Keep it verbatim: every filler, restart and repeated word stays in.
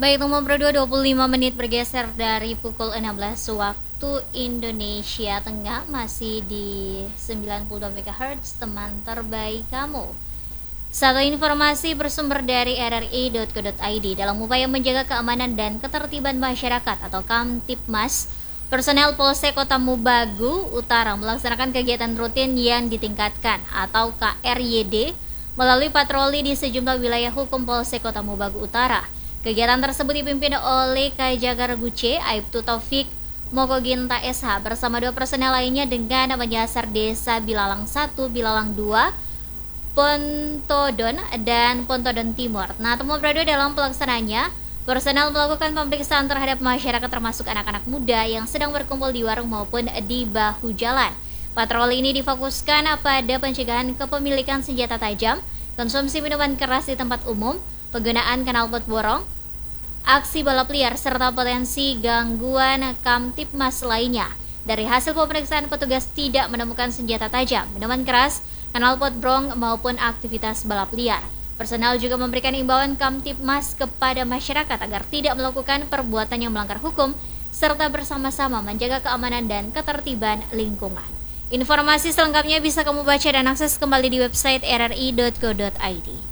Baik, nomor berdua dua puluh lima menit bergeser dari pukul enam belas waktu Indonesia Tengah, masih di sembilan puluh dua megahertz, teman terbaik kamu. Satu informasi bersumber dari r r i dot co dot i d. Dalam upaya menjaga keamanan dan ketertiban masyarakat atau Kamtibmas, personel Polsek Kota Mubagu Utara melaksanakan kegiatan rutin yang ditingkatkan atau K R Y D melalui patroli di sejumlah wilayah hukum Polsek Kota Mubagu Utara. Kegiatan tersebut dipimpin oleh Kajagar Guce, Aibtu Taufik Mokoginta S H bersama dua personel lainnya dengan menyasar desa Bilalang satu, Bilalang dua, Pontodon, dan Pontodon Timur. Nah, teman berada dalam pelaksananya, personel melakukan pemeriksaan terhadap masyarakat termasuk anak-anak muda yang sedang berkumpul di warung maupun di bahu jalan. Patroli ini difokuskan pada pencegahan kepemilikan senjata tajam, konsumsi minuman keras di tempat umum, penggunaan knalpot borong, aksi balap liar, serta potensi gangguan Kamtibmas lainnya. Dari hasil pemeriksaan, petugas tidak menemukan senjata tajam, minuman keras, knalpot borong maupun aktivitas balap liar. Personal juga memberikan imbauan Kamtibmas kepada masyarakat agar tidak melakukan perbuatan yang melanggar hukum, serta bersama-sama menjaga keamanan dan ketertiban lingkungan. Informasi selengkapnya bisa kamu baca dan akses kembali di website r r i dot co dot i d.